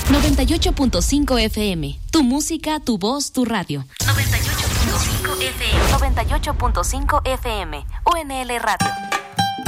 98.5 FM. Tu música, tu voz, tu radio. 98.5 FM. 98.5 FM. UNL Radio.